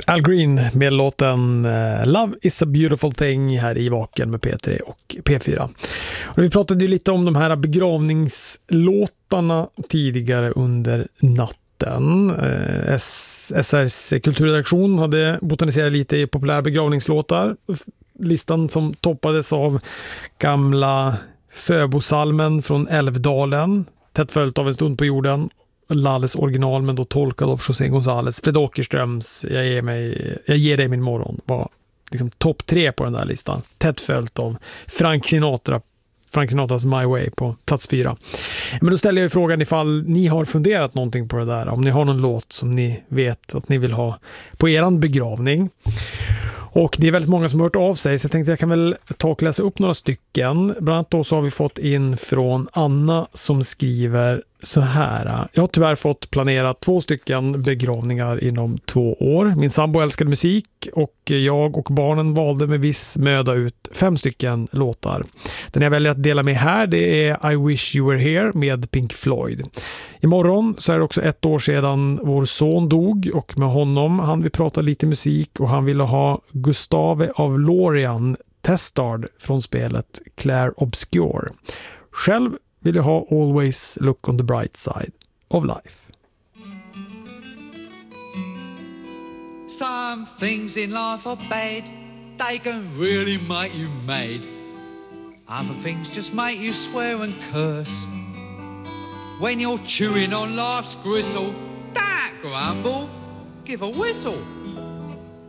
Al Green med låten Love is a beautiful thing här i Vaken med P3 och P4. Och vi pratade ju lite om de här begravningslåtarna tidigare under natten. SRs kulturredaktion hade botaniserat lite i populära begravningslåtar. Listan som toppades av gamla Föbosalmen från Älvdalen, tätt följt av En stund på jorden, Lalles original men då tolkad av José González. Fred Åkerströms Jag ger dig min morgon var liksom topp 3 på den där listan. Tätt följt av Frank Sinatras My Way på plats 4. Men då ställer jag ju frågan ifall ni har funderat någonting på det där. Om ni har någon låt som ni vet att ni vill ha på eran begravning. Och det är väldigt många som har hört av sig, så jag tänkte jag kan väl ta och läsa upp några stycken. Bland annat då så har vi fått in från Anna som skriver så här: jag har tyvärr fått planera 2 stycken begravningar inom 2 år. Min sambo älskade musik och jag och barnen valde med viss möda ut 5 stycken låtar. Den jag väljer att dela med här, det är I Wish You Were Here med Pink Floyd. Imorgon så är det också 1 år sedan vår son dog, och med honom han vi prata lite musik och han ville ha Gustave av Lorient Testard från spelet Claire Obscure. Själv vill jag ha Always Look on the Bright Side of Life. Some things in life are bad, they can really make you mad. Other things just make you swear and curse. When you're chewing on life's gristle, don't grumble, give a whistle.